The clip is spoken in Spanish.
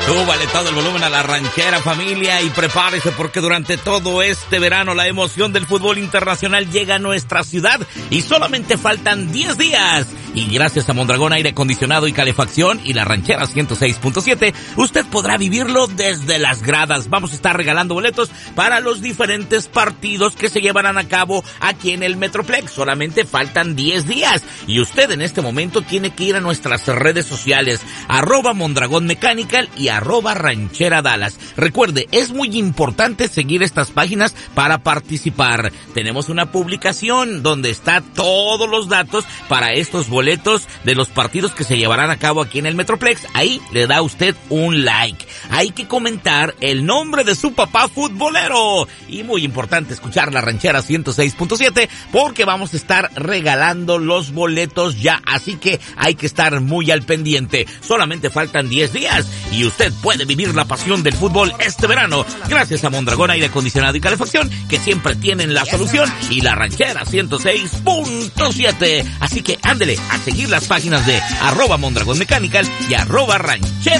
Súbale todo el volumen a la ranchera, familia, y prepárese porque durante todo este verano la emoción del fútbol internacional llega a nuestra ciudad y solamente faltan 10 días. Y gracias a Mondragón Aire Acondicionado y Calefacción y la ranchera 106.7, usted podrá vivirlo desde las gradas. Vamos a estar regalando boletos para los diferentes partidos que se llevarán a cabo aquí en el Metroplex. Solamente faltan 10 días y usted en este momento tiene que ir a nuestras redes sociales, @Mondragón Mechanical y @Ranchera Dallas. Recuerde, es muy importante seguir estas páginas para participar. Tenemos una publicación donde está todos los datos para estos boletos de los partidos que se llevarán a cabo aquí en el Metroplex. Ahí le da usted un like. Hay que comentar el nombre de su papá futbolero. Y muy importante escuchar la ranchera 106.7 porque vamos a estar regalando los boletos ya. Así que hay que estar muy al pendiente. Solamente faltan 10 días y usted puede vivir la pasión del fútbol este verano gracias a Mondragón Aire Acondicionado y Calefacción, que siempre tienen la solución, y la ranchera 106.7. Así que ándele a seguir las páginas de @Mondragón Mechanical y @Ranchera